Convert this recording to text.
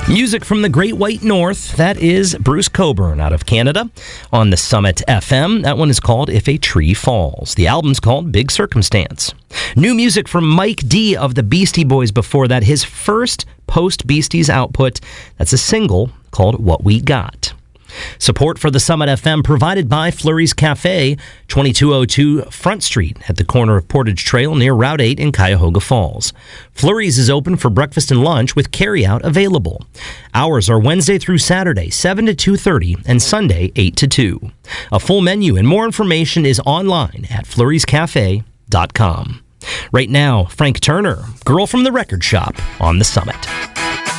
Music from the Great White North. That is Bruce Cockburn out of Canada on the Summit FM. That one is called If a Tree Falls. The album's called Big Circumstance. New music from Mike D of the Beastie Boys before that. His first post-Beasties output. That's a single called What We Got. Support for the Summit FM provided by Flurry's Cafe, 2202 Front Street at the corner of Portage Trail near Route 8 in Cuyahoga Falls. Flurry's is open for breakfast and lunch with carryout available. Hours are Wednesday through Saturday, 7 to 2:30, and Sunday, 8 to 2. A full menu and more information is online at flurryscafe.com. Right now, Frank Turner, Girl from the Record Shop on the Summit.